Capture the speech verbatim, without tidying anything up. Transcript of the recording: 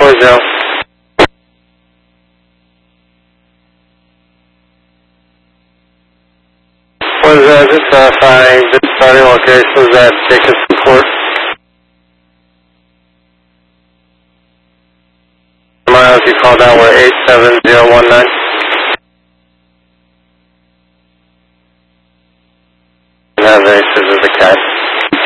four zero. Was uh, just verifying the starting locations at Jacobson Court. Miles you called out were eight seven zero one nine.